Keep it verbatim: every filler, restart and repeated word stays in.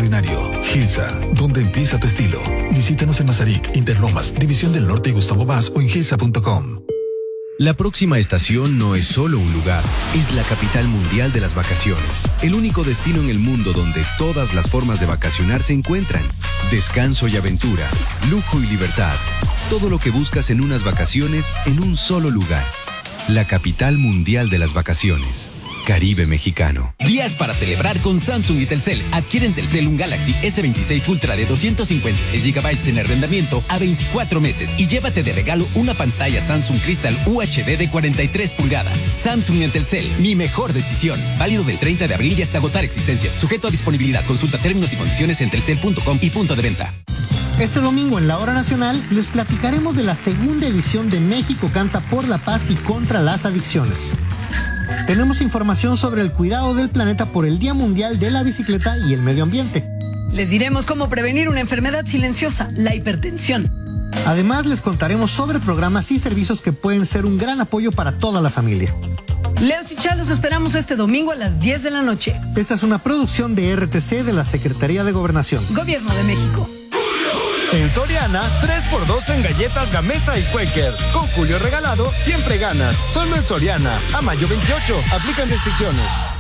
extraordinario. Gilsa, donde empieza tu estilo. Visítanos en Mazarik, Interlomas, División del Norte y Gustavo Vaz o en gilsa punto com. La próxima estación no es solo un lugar, es la capital mundial de las vacaciones. El único destino en el mundo donde todas las formas de vacacionar se encuentran. Descanso y aventura, lujo y libertad. Todo lo que buscas en unas vacaciones en un solo lugar. La capital mundial de las vacaciones. Caribe mexicano. Días para celebrar con Samsung y Telcel. Adquiere en Telcel un Galaxy ese veintiséis Ultra de doscientos cincuenta y seis gigabytes en arrendamiento a veinticuatro meses y llévate de regalo una pantalla Samsung Crystal U H D de cuarenta y tres pulgadas. Samsung en Telcel, mi mejor decisión. Válido del treinta de abril y hasta agotar existencias. Sujeto a disponibilidad. Consulta términos y condiciones en telcel punto com y punto de venta. Este domingo en la Hora Nacional les platicaremos de la segunda edición de México Canta por la Paz y contra las Adicciones. Tenemos información sobre el cuidado del planeta por el Día Mundial de la Bicicleta y el Medio Ambiente. Les diremos cómo prevenir una enfermedad silenciosa, la hipertensión. Además, les contaremos sobre programas y servicios que pueden ser un gran apoyo para toda la familia. Leos y Chá, los esperamos este domingo a las diez de la noche. Esta es una producción de R T C de la Secretaría de Gobernación. Gobierno de México. En Soriana, tres por dos en galletas Gamesa y Quaker. Con Julio regalado, siempre ganas. Solo en Soriana. A mayo veintiocho. Aplican restricciones.